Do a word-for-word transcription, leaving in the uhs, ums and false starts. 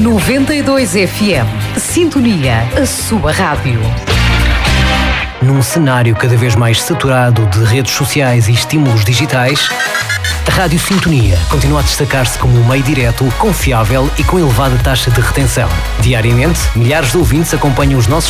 noventa e dois F M. Sintonia, a sua rádio. Num cenário cada vez mais saturado de redes sociais e estímulos digitais, a Rádio Sintonia continua a destacar-se como um meio direto, confiável e com elevada taxa de retenção. Diariamente, milhares de ouvintes acompanham os nossos